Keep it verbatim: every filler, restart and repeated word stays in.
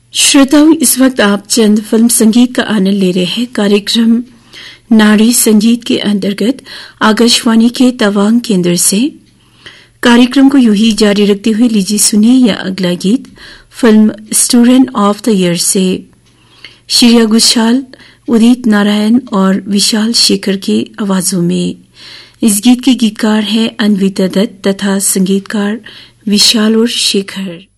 श्रोताओं, इस वक्त आप चंद फिल्म संगीत का आनंद ले रहे हैं। कार्यक्रम नारी संगीत के अंतर्गत आकाशवाणी के तवांग केंद्र से कार्यक्रम को यूं ही जारी रखते हुए लीजिए सुनिए यह अगला गीत film student of the year से श्रेया घोषाल, उदित नारायण और विशाल शेखर की आवाजों में। इस गीत के गीतकार हैं अन्विता दत्त तथा संगीतकार विशाल और शेखर।